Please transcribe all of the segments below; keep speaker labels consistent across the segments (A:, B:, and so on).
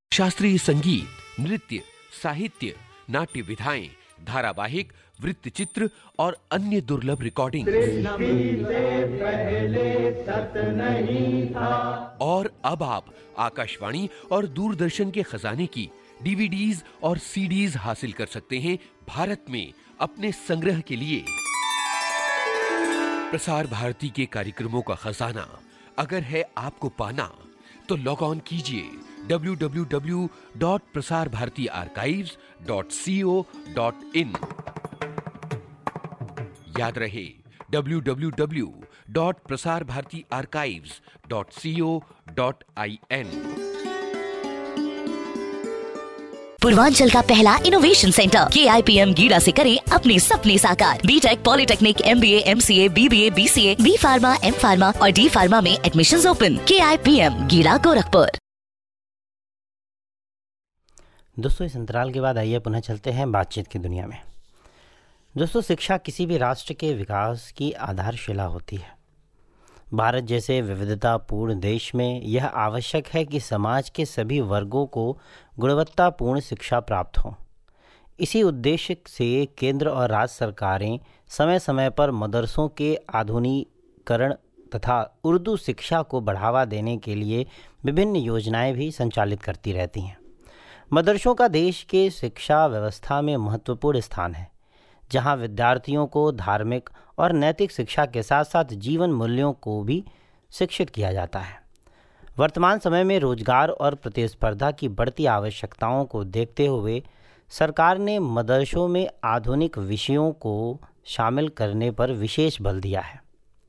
A: शास्त्रीय संगीत, नृत्य, साहित्य, नाट्य विधाएं, धारावाहिक, वृत्तचित्र और अन्य दुर्लभ रिकॉर्डिंग। और अब आप आकाशवाणी और दूरदर्शन के खजाने की डीवीडीज और सीडीज हासिल कर सकते हैं भारत में अपने संग्रह के लिए। प्रसार भारती के कार्यक्रमों का खजाना अगर है आपको पाना, तो लॉग ऑन कीजिए www.prasarbhartiarchives.co.in। याद रहे www.prasarbhartiarchives.co.in।
B: पूर्वांचल का पहला इनोवेशन सेंटर KIPM गीड़ा से करें अपने सपने साकार। BTech, polytechnic, MBA, MCA, BBA, BCA, B pharma, M pharma और D फार्मा में एडमिशंस ओपन। KIPM गीड़ा, गोरखपुर।
C: दोस्तों, इस अंतराल के बाद आइए पुनः चलते हैं बातचीत की दुनिया में। दोस्तों, शिक्षा किसी भी राष्ट्र के विकास की आधारशिला होती है। भारत जैसे विविधतापूर्ण देश में यह आवश्यक है कि समाज के सभी वर्गों को गुणवत्तापूर्ण शिक्षा प्राप्त हो। इसी उद्देश्य से केंद्र और राज्य सरकारें समय समय पर मदरसों के आधुनिकीकरण तथा उर्दू शिक्षा को बढ़ावा देने के लिए विभिन्न योजनाएं भी संचालित करती रहती हैं। मदरसों का देश के शिक्षा व्यवस्था में महत्वपूर्ण स्थान है, जहां विद्यार्थियों को धार्मिक और नैतिक शिक्षा के साथ साथ जीवन मूल्यों को भी शिक्षित किया जाता है। वर्तमान समय में रोजगार और प्रतिस्पर्धा की बढ़ती आवश्यकताओं को देखते हुए सरकार ने मदरसों में आधुनिक विषयों को शामिल करने पर विशेष बल दिया है।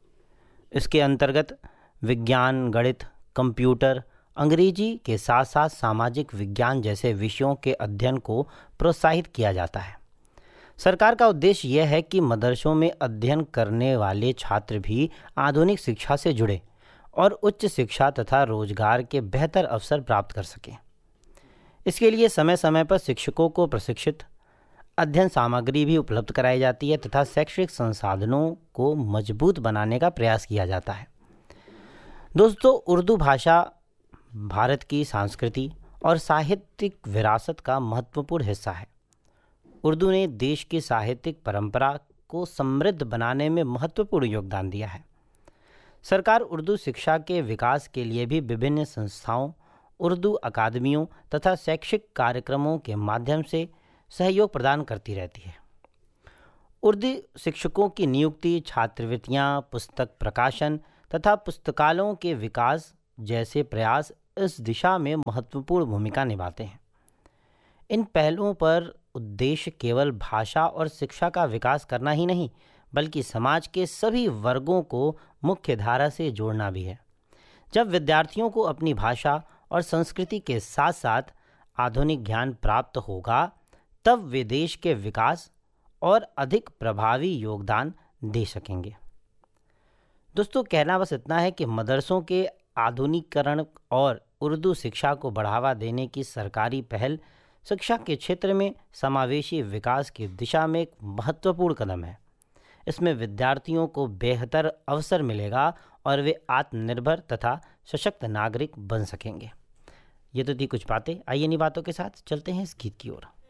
C: इसके अंतर्गत विज्ञान, गणित, कंप्यूटर, अंग्रेजी के साथ साथ सामाजिक विज्ञान जैसे विषयों के अध्ययन को प्रोत्साहित किया जाता है। सरकार का उद्देश्य यह है कि मदरसों में अध्ययन करने वाले छात्र भी आधुनिक शिक्षा से जुड़े और उच्च शिक्षा तथा रोजगार के बेहतर अवसर प्राप्त कर सकें। इसके लिए समय समय पर शिक्षकों को प्रशिक्षित अध्ययन सामग्री भी उपलब्ध कराई जाती है तथा शैक्षिक संसाधनों को मजबूत बनाने का प्रयास किया जाता है। दोस्तों, उर्दू भाषा भारत की सांस्कृतिक और साहित्यिक विरासत का महत्वपूर्ण हिस्सा है। उर्दू ने देश की साहित्यिक परंपरा को समृद्ध बनाने में महत्वपूर्ण योगदान दिया है। सरकार उर्दू शिक्षा के विकास के लिए भी विभिन्न संस्थाओं, उर्दू अकादमियों तथा शैक्षिक कार्यक्रमों के माध्यम से सहयोग प्रदान करती रहती है। उर्दू शिक्षकों की नियुक्ति, छात्रवृत्तियाँ, पुस्तक प्रकाशन तथा पुस्तकालयों के विकास जैसे प्रयास इस दिशा में महत्वपूर्ण भूमिका निभाते हैं। इन पहलुओं पर उद्देश्य केवल भाषा और शिक्षा का विकास करना ही नहीं, बल्कि समाज के सभी वर्गों को मुख्य धारा से जोड़ना भी है। जब विद्यार्थियों को अपनी भाषा और संस्कृति के साथ साथ आधुनिक ज्ञान प्राप्त होगा, तब वे देश के विकास और अधिक प्रभावी योगदान दे सकेंगे। दोस्तों, कहना बस इतना है कि मदरसों के आधुनिकीकरण और उर्दू शिक्षा को बढ़ावा देने की सरकारी पहल शिक्षा के क्षेत्र में समावेशी विकास की दिशा में एक महत्वपूर्ण कदम है। इसमें विद्यार्थियों को बेहतर अवसर मिलेगा और वे आत्मनिर्भर तथा सशक्त नागरिक बन सकेंगे। ये तो थी कुछ बातें। आइए इन्हीं बातों के साथ चलते हैं इस गीत की ओर।